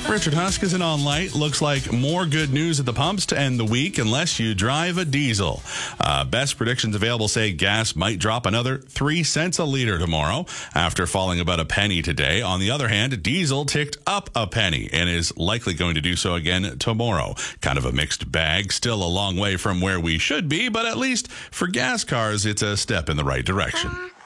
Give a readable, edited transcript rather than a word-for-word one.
Richard Huskisson on Light. Looks like more good news at the pumps to end the week unless you drive a diesel. Best predictions available say gas might drop another 3 cents a liter tomorrow after falling about a penny today. On the other hand, diesel ticked up a penny and is likely going to do so again tomorrow. Kind of a mixed bag. Still a long way from where we should be, but at least for gas cars, it's a step in the right direction.